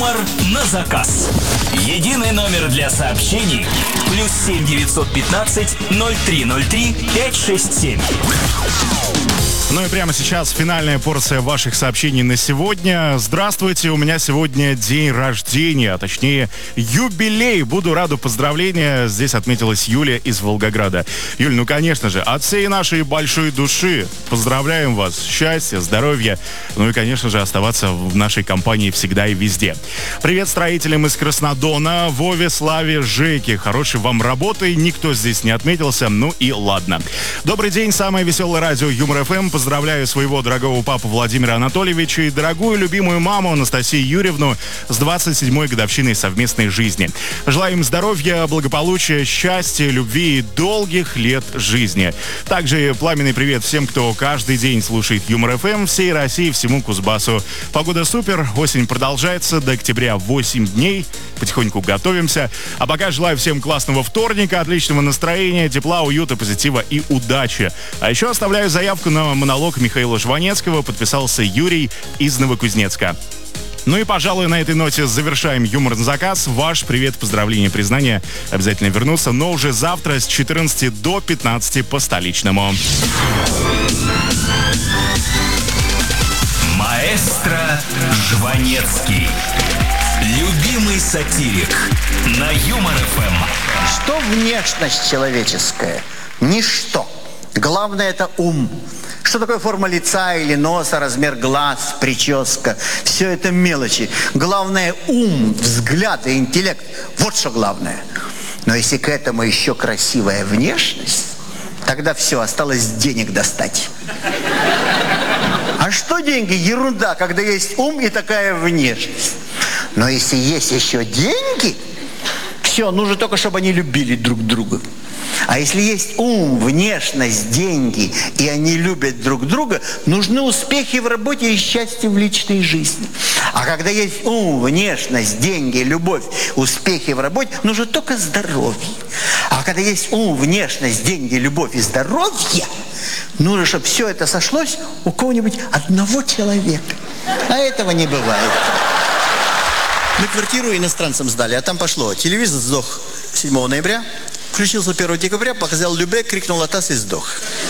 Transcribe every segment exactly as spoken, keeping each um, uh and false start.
Юмор на заказ. Единый номер для сообщений. Плюс семь девятьсот пятнадцать ноль три ноль три пять шесть семь. Ну и прямо сейчас финальная порция ваших сообщений на сегодня. Здравствуйте, у меня сегодня день рождения, а точнее юбилей. Буду рада поздравления. Здесь отметилась Юлия из Волгограда. Юль, ну конечно же, от всей нашей большой души поздравляем вас. Счастья, здоровья. Ну и конечно же оставаться в нашей компании всегда и везде. Привет строителям из Краснодона, Вове, Славе, Жеке. Хорошей вам работы. Никто здесь не отметился. Ну и ладно. Добрый день, самое веселое радио Юмор ФМ. Поздравляю своего дорогого папу Владимира Анатольевича и дорогую любимую маму Анастасию Юрьевну с двадцать седьмой годовщиной совместной жизни. Желаю им здоровья, благополучия, счастья, любви и долгих лет жизни. Также пламенный привет всем, кто каждый день слушает Юмор ФМ, всей России, всему Кузбассу. Погода супер, осень продолжается, до октября восемь дней. Потихоньку готовимся. А пока желаю всем классного вторника, отличного настроения, тепла, уюта, позитива и удачи. А еще оставляю заявку на монолог Михаила Жванецкого. Подписался Юрий из Новокузнецка. Ну и, пожалуй, на этой ноте завершаем юмор на заказ. Ваш привет, поздравления, признания обязательно вернутся, но уже завтра с четырнадцати до пятнадцати по столичному. Маэстро Жванецкий. Любимый сатирик на Юмор ФМ. Что внешность человеческая? Ничто. Главное — это ум. Что такое форма лица или носа, размер глаз, прическа? Все это мелочи. Главное — ум, взгляд и интеллект. Вот что главное. Но если к этому еще красивая внешность, тогда все, осталось денег достать. А что деньги? Ерунда, когда есть ум и такая внешность. Но если есть еще деньги, все, нужно только, чтобы они любили друг друга. А если есть ум, внешность, деньги, и они любят друг друга, нужны успехи в работе и счастье в личной жизни. А когда есть ум, внешность, деньги, любовь, успехи в работе, нужно только здоровье. А когда есть ум, внешность, деньги, любовь и здоровье, нужно, чтобы все это сошлось у кого-нибудь одного человека. А этого не бывает. Мы квартиру иностранцам сдали, а там пошло. Телевизор сдох седьмого ноября, включился первого декабря, показал Любе, крикнул «Атас» и сдох.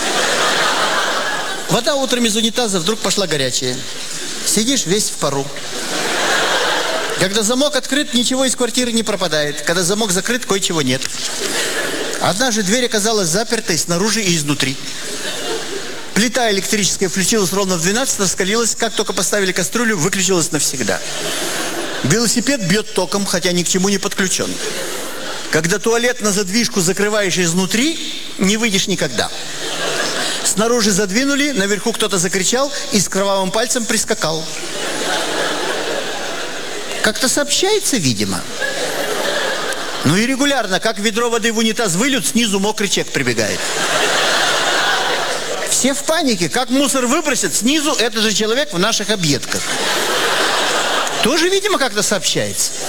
Вода утром из унитаза вдруг пошла горячая. Сидишь весь в пару. Когда замок открыт, ничего из квартиры не пропадает. Когда замок закрыт, кое-чего нет. Однажды дверь оказалась запертой снаружи и изнутри. Плита электрическая включилась ровно в двенадцать, раскалилась. Как только поставили кастрюлю, выключилась навсегда. Велосипед бьет током, хотя ни к чему не подключен. Когда туалет на задвижку закрываешь изнутри, не выйдешь никогда. Снаружи задвинули, наверху кто-то закричал и с кровавым пальцем прискакал. Как-то сообщается, видимо. Ну и регулярно, как ведро воды в унитаз выльют, снизу мокрый человек прибегает. Все в панике, как мусор выбросят, снизу этот же человек в наших объедках. Тоже, видимо, как-то сообщается.